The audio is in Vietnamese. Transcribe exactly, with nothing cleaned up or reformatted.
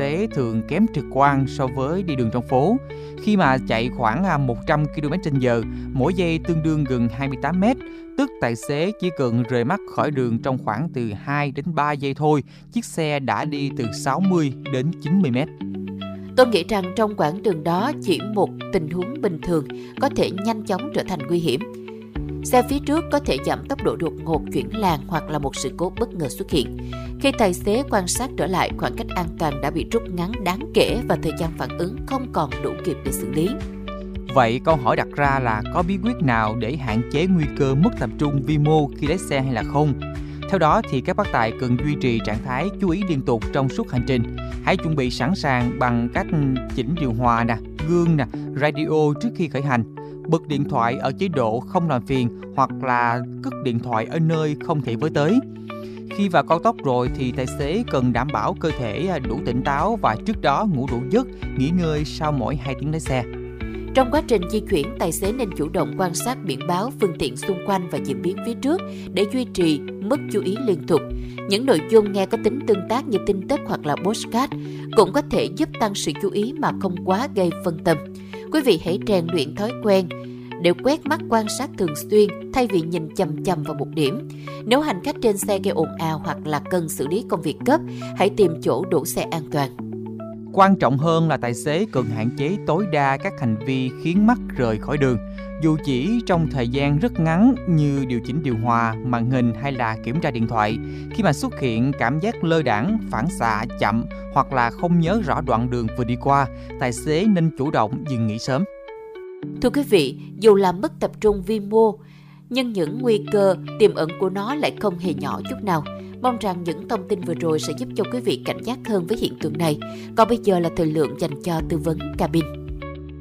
xế thường kém trực quan so với đi đường trong phố. Khi mà chạy khoảng một trăm ki lô mét trên giờ, mỗi giây tương đương gần hai mươi tám mét, tức tài xế chỉ cần rời mắt khỏi đường trong khoảng từ hai đến ba giây thôi, chiếc xe đã đi từ sáu mươi đến chín mươi mét. Tôi nghĩ rằng trong quãng đường đó chỉ một tình huống bình thường có thể nhanh chóng trở thành nguy hiểm. Xe phía trước có thể giảm tốc độ đột ngột, chuyển làn hoặc là một sự cố bất ngờ xuất hiện. Khi tài xế quan sát trở lại, khoảng cách an toàn đã bị rút ngắn đáng kể và thời gian phản ứng không còn đủ kịp để xử lý. Vậy câu hỏi đặt ra là có bí quyết nào để hạn chế nguy cơ mất tập trung vi mô khi lái xe hay là không? Theo đó thì các bác tài cần duy trì trạng thái chú ý liên tục trong suốt hành trình. Hãy chuẩn bị sẵn sàng bằng cách chỉnh điều hòa nè, gương nè, radio trước khi khởi hành. Bật điện thoại ở chế độ không làm phiền hoặc là cất điện thoại ở nơi không thể với tới. Khi vào cao tốc rồi thì tài xế cần đảm bảo cơ thể đủ tỉnh táo và trước đó ngủ đủ giấc, nghỉ ngơi sau mỗi hai tiếng lái xe. Trong quá trình di chuyển, tài xế nên chủ động quan sát biển báo, phương tiện xung quanh và diễn biến phía trước để duy trì mức chú ý liên tục. Những nội dung nghe có tính tương tác như tin tức hoặc là podcast cũng có thể giúp tăng sự chú ý mà không quá gây phân tâm. Quý vị hãy rèn luyện thói quen để quét mắt quan sát thường xuyên thay vì nhìn chằm chằm vào một điểm. Nếu hành khách trên xe gây ồn ào hoặc là cần xử lý công việc gấp, hãy tìm chỗ đỗ xe an toàn. Quan trọng hơn là tài xế cần hạn chế tối đa các hành vi khiến mắt rời khỏi đường, dù chỉ trong thời gian rất ngắn như điều chỉnh điều hòa, màn hình hay là kiểm tra điện thoại. Khi mà xuất hiện cảm giác lơ đãng, phản xạ chậm hoặc là không nhớ rõ đoạn đường vừa đi qua, tài xế nên chủ động dừng nghỉ sớm. Thưa quý vị, dù là mất tập trung vi mô, nhưng những nguy cơ tiềm ẩn của nó lại không hề nhỏ chút nào. Mong rằng những thông tin vừa rồi sẽ giúp cho quý vị cảnh giác hơn với hiện tượng này. Còn bây giờ là thời lượng dành cho tư vấn cabin.